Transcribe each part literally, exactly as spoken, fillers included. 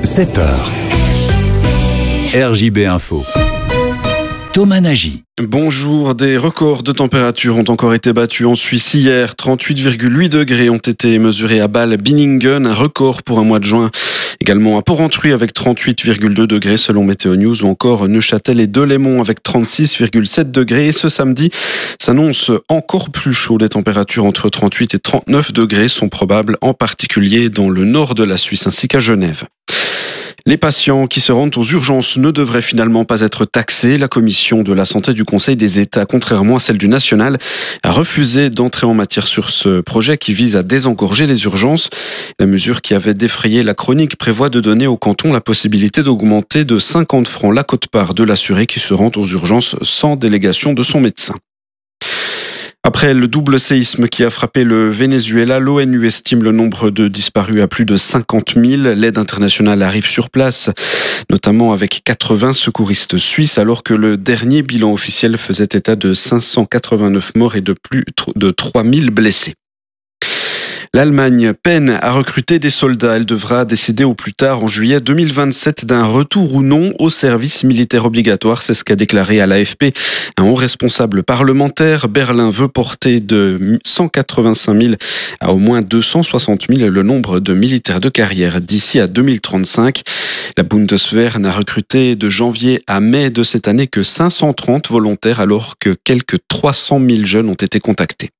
sept heures. R J B Info. Thomas Nagy. Bonjour, des records de température ont encore été battus en Suisse hier. trente-huit virgule huit degrés ont été mesurés à Bâle-Binningen, un record pour un mois de juin. Également à Porrentruy avec trente-huit virgule deux degrés selon Météo News, ou encore Neuchâtel et Delémont avec trente-six virgule sept degrés. Et ce samedi s'annonce encore plus chaud. Les températures entre trente-huit et trente-neuf degrés sont probables, en particulier dans le nord de la Suisse ainsi qu'à Genève. Les patients qui se rendent aux urgences ne devraient finalement pas être taxés. La commission de la santé du Conseil des États, contrairement à celle du national, a refusé d'entrer en matière sur ce projet qui vise à désengorger les urgences. La mesure qui avait défrayé la chronique prévoit de donner au canton la possibilité d'augmenter de cinquante francs la quote-part de l'assuré qui se rend aux urgences sans délégation de son médecin. Après le double séisme qui a frappé le Venezuela, l'ONU estime le nombre de disparus à plus de cinquante mille. L'aide internationale arrive sur place, notamment avec quatre-vingts secouristes suisses, alors que le dernier bilan officiel faisait état de cinq cent quatre-vingt-neuf morts et de plus de trois mille blessés. L'Allemagne peine à recruter des soldats. Elle devra décider au plus tard en juillet deux mille vingt-sept d'un retour ou non au service militaire obligatoire. C'est ce qu'a déclaré à l'A F P un haut responsable parlementaire. Berlin veut porter de cent quatre-vingt-cinq mille à au moins deux cent soixante mille le nombre de militaires de carrière d'ici à deux mille trente-cinq. La Bundeswehr n'a recruté de janvier à mai de cette année que cinq cent trente volontaires, alors que quelques trois cent mille jeunes ont été contactés.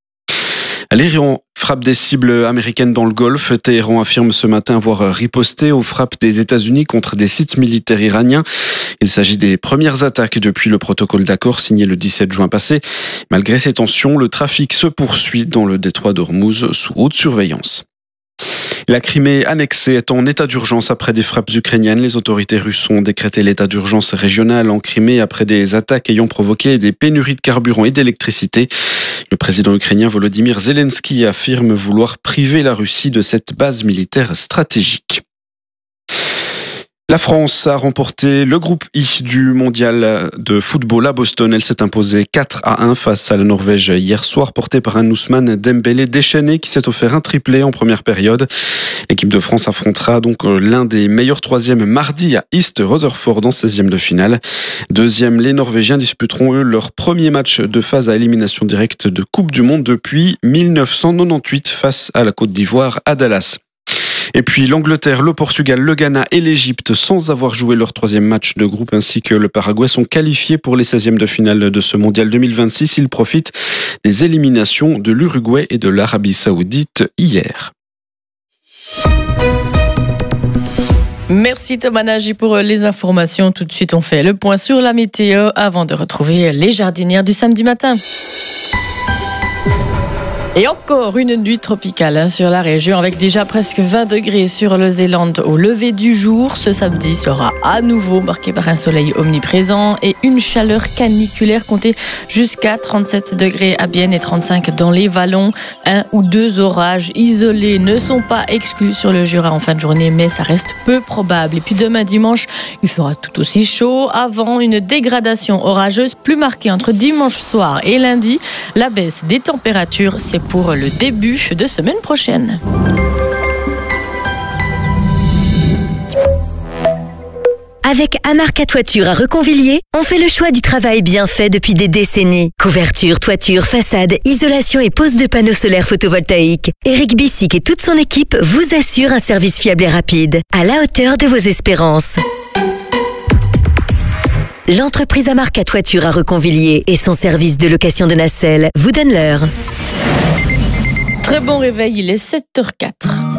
L'Iran frappe des cibles américaines dans le Golfe. Téhéran affirme ce matin avoir riposté aux frappes des États-Unis contre des sites militaires iraniens. Il s'agit des premières attaques depuis le protocole d'accord signé le dix-sept juin passé. Malgré ces tensions, le trafic se poursuit dans le détroit d'Ormuz sous haute surveillance. La Crimée annexée est en état d'urgence après des frappes ukrainiennes. Les autorités russes ont décrété l'état d'urgence régional en Crimée après des attaques ayant provoqué des pénuries de carburant et d'électricité. Le président ukrainien Volodymyr Zelensky affirme vouloir priver la Russie de cette base militaire stratégique. La France a remporté le groupe I du mondial de football à Boston. Elle s'est imposée quatre à un face à la Norvège hier soir, portée par un Ousmane Dembélé déchaîné qui s'est offert un triplé en première période. L'équipe de France affrontera donc l'un des meilleurs troisièmes mardi à East Rutherford en seizième de finale. Deuxième, les Norvégiens disputeront eux leur premier match de phase à élimination directe de Coupe du Monde depuis mille neuf cent quatre-vingt-dix-huit face à la Côte d'Ivoire à Dallas. Et puis l'Angleterre, le Portugal, le Ghana et l'Égypte, sans avoir joué leur troisième match de groupe, ainsi que le Paraguay, sont qualifiés pour les seizièmes de finale de ce mondial deux mille vingt-six. Ils profitent des éliminations de l'Uruguay et de l'Arabie Saoudite hier. Merci Thomas Nagy pour les informations. Tout de suite, on fait le point sur la météo avant de retrouver les jardinières du samedi matin. Et encore une nuit tropicale hein, sur la région, avec déjà presque vingt degrés sur le Zélande au lever du jour. Ce samedi sera à nouveau marqué par un soleil omniprésent et une chaleur caniculaire comptée jusqu'à trente-sept degrés à Bienne et trente-cinq dans les vallons. Un ou deux orages isolés ne sont pas exclus sur le Jura en fin de journée, mais ça reste peu probable. Et puis demain dimanche, il fera tout aussi chaud avant une dégradation orageuse plus marquée entre dimanche soir et lundi. La baisse des températures, c'est pour le début de semaine prochaine. Avec Amarca Toiture à Reconvilliers, on fait le choix du travail bien fait depuis des décennies. Couverture, toiture, façade, isolation et pose de panneaux solaires photovoltaïques. Eric Bissic et toute son équipe vous assurent un service fiable et rapide, à la hauteur de vos espérances. L'entreprise Amarca Toiture à Reconvilliers et son service de location de nacelles vous donnent l'heure. Très bon réveil, il est sept heures zéro quatre.